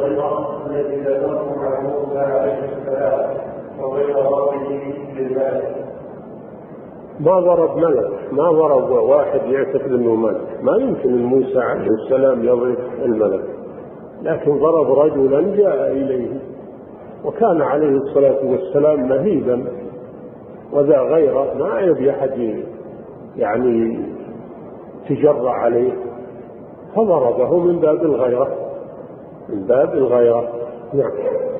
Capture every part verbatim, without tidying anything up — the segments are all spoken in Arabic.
الذي ذكرهم عن موسى عليه السلام وغير ربه للمال. ما ضرب ملك، ما ضرب واحد يعتقد انه ملك، ما يمكن موسى عليه السلام يضرب الملك، لكن ضرب رجلا جاء اليه وكان عليه الصلاة والسلام مهيبا وذا غيره، ما يبي أحد يعني تجرع عليه، فضربه من باب الغيرة، من باب الغيرة. نعم.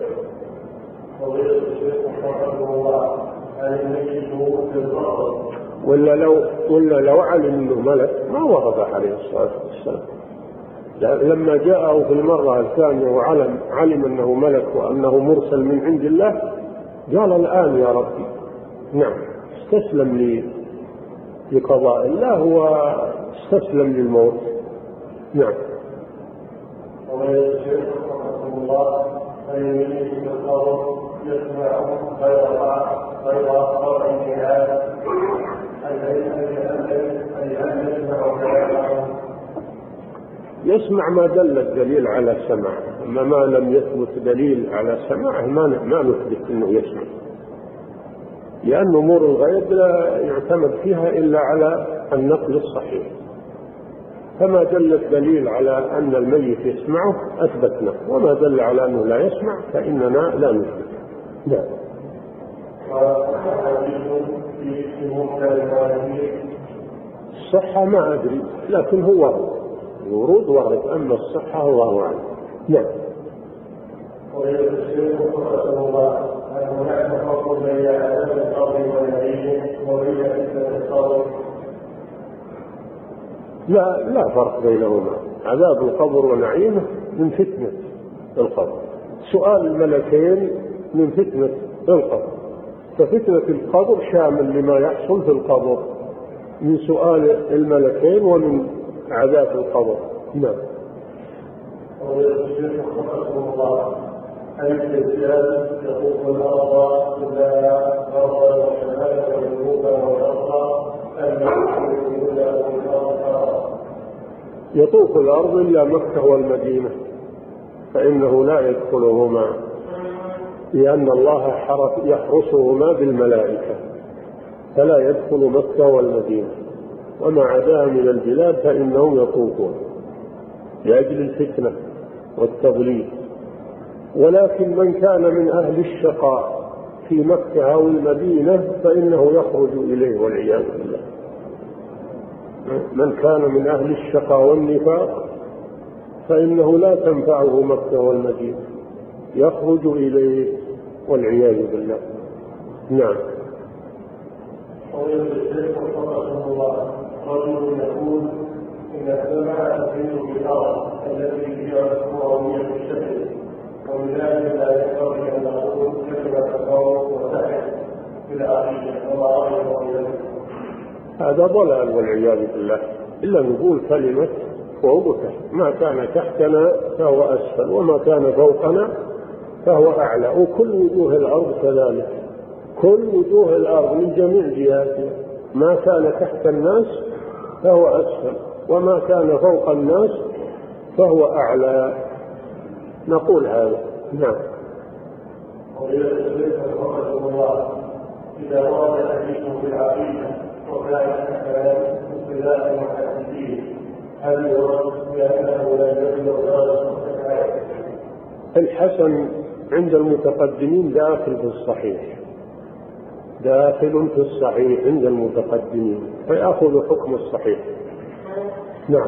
ولا لو ولا لو علم انه ملك ما ضربه عليه الصلاة والسلام، لما جاءه في المرة الثانية وعلم علم أنه ملك وأنه مرسل من عند الله قال الآن يا ربي. نعم، استسلم لي لقضاء الله واستسلم للموت. نعم. ويشرككم الله فيميت بالقبر يسمع غير غير قرء الجهاد يسمع ما دل الدليل على سماعه، أما ما لم يثبت دليل على سماعه ما ما نثبت أنه يسمع، لأن أمور الغيب لا يعتمد فيها إلا على النقل الصحيح، فما دل الدليل على أن الميت يسمعه أثبتنا، وما دل على أنه لا يسمع فإننا لا نثبت. نعم. الصحة ما أدري، لكن هو الورود ورد، أما الصحة الله أعلم. نعم. لا لا فرق بينهما، عذاب القبر ونعيمه من فتنة القبر، سؤال الملكين من فتنة القبر، ففتنة القبر شامل لما يحصل في القبر من سؤال الملكين ومن عذاب القبر. نعم. يطوف الأرض إلا مكة والمدينة فإنه لا يدخلهما، لأن الله يحرسهما بالملائكة، فلا يدخل مكة والمدينة، وما عداها من البلاد فإنهم يطوفون لأجل الفتنة والتضليل. ولكن من كان من أهل الشقاء في مكة أو المدينة فإنه يخرج إليه والعياذ بالله. من كان من أهل الشقاء والنفاق فإنه لا تنفعه مكة والمدينة، يخرج إليه والعياذ بالله. نعم. رجل يقول إن السماء تزيد بالأرض التي هي كروية الشكل، ولذلك لا ينبغي أن نقول كلمة القول وتحت في العقيدة وما رأيه ذلك. هذا ضلال والعياذ بالله، إلا نقول كلمة فوق وتحت، ما كان تحتنا فهو أسفل، وما كان فوقنا فهو أعلى، وكل وجوه الأرض كذلك، كل وجوه الأرض من جميع جهاتها، ما كان تحت الناس فهو أسفل، وما كان فوق الناس فهو أعلى، نقول هذا. نعم. إذا ورد حديث بالعقيدة وكان كلام اصطلاح المحدثين هل يرد بأنه لا يجوز درجة الحسن عند المتقدمين داخل في الصحيح، داخل في الصحيح عند المتقدمين، فيأخذ حكم الصحيح. نعم.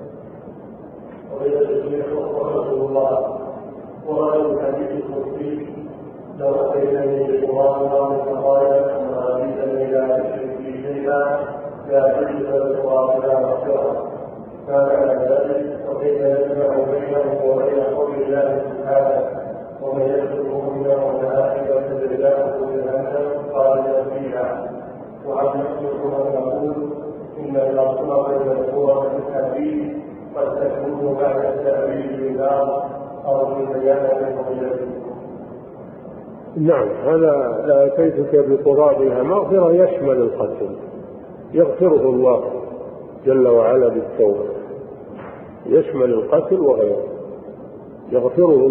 ورأي الحديث القدسي لو أتيتني بالقرآن والقضايا وما أريدني لا أشرك به شيئا لا أجد بالقرآن لا مغفرة، فمعنى ذلك وكيف يجمع بينه وبين قول الله سبحانه ومن يسلك منه الملائكة بالله جهنم خالدا فيها. وعن يسلك أن نقول إن الأصناف المذكورة في الحديث قد تكون بعد التأويل بالنار أو في بيان المغيرين. نعم، هذا لا أتيتك بقرابها مغفرة يشمل القتل، يغفره الله جل وعلا بالتوبة، يشمل القتل وغيره، يغفره